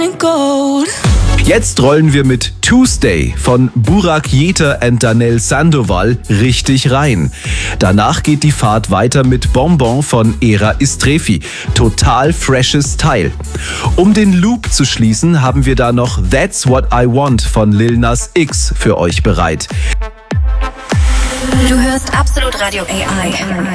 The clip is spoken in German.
Gold. Jetzt rollen wir mit Tuesday von Burak Yeter und Danel Sandoval richtig rein. Danach geht die Fahrt weiter mit Bonbon von Era Istrefi. Total freshes Teil. Um den Loop zu schließen, haben wir da noch That's What I Want von Lil Nas X für euch bereit. Du hörst Absolut Radio AI.